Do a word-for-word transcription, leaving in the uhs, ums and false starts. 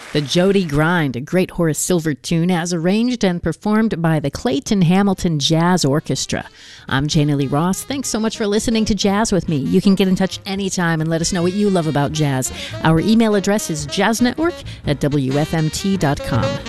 The Jody Grind, a great Horace Silver tune, as arranged and performed by the Clayton Hamilton Jazz Orchestra. I'm Jana Lee Ross. Thanks so much for listening to Jazz with me. You can get in touch anytime and let us know what you love about jazz. Our email address is jazznetwork at w f m t dot com.